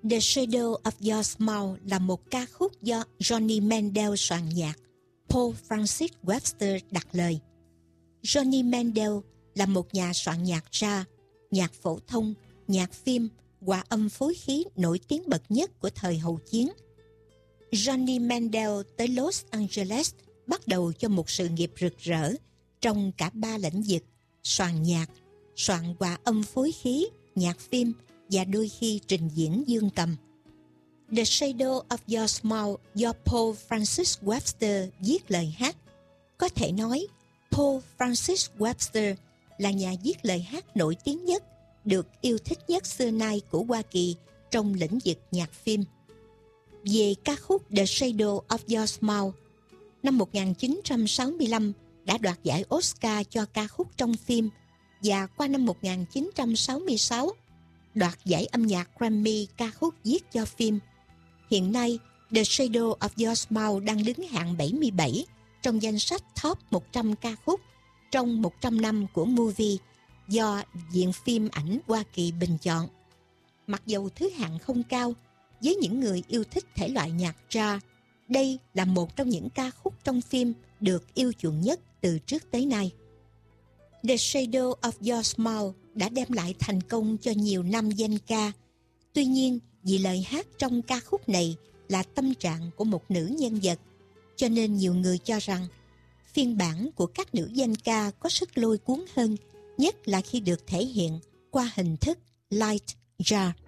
The Shadow of Your Smile là một ca khúc do Johnny Mandel soạn nhạc, Paul Francis Webster đặt lời. Johnny Mandel là một nhà soạn nhạc jazz, nhạc phổ thông, nhạc phim, hòa âm phối khí nổi tiếng bậc nhất của thời hậu chiến. Johnny Mandel tới Los Angeles bắt đầu cho một sự nghiệp rực rỡ trong cả ba lĩnh vực: soạn nhạc, soạn hòa âm phối khí, nhạc phim và đôi khi trình diễn dương cầm. The Shadow of Your Smile do Paul Francis Webster viết lời hát. Có thể nói, Paul Francis Webster là nhà viết lời hát nổi tiếng nhất, được yêu thích nhất xưa nay của Hoa Kỳ trong lĩnh vực nhạc phim. Về ca khúc The Shadow of Your Smile, năm 1965 đã đoạt giải Oscar cho ca khúc trong phim, và qua năm 1966 đoạt giải âm nhạc Grammy ca khúc viết cho phim. Hiện nay, The Shadow of Your Smile đang đứng hạng 77 trong danh sách top 100 ca khúc trong 100 năm của Movie do Viện Phim ảnh Hoa Kỳ bình chọn. Mặc dầu thứ hạng không cao, với những người yêu thích thể loại nhạc jazz, đây là một trong những ca khúc trong phim được yêu chuộng nhất từ trước tới nay. The Shadow of Your Smile đã đem lại thành công cho nhiều năm danh ca. Tuy nhiên, vì lời hát trong ca khúc này là tâm trạng của một nữ nhân vật, cho nên nhiều người cho rằng phiên bản của các nữ danh ca có sức lôi cuốn hơn, nhất là khi được thể hiện qua hình thức light jazz.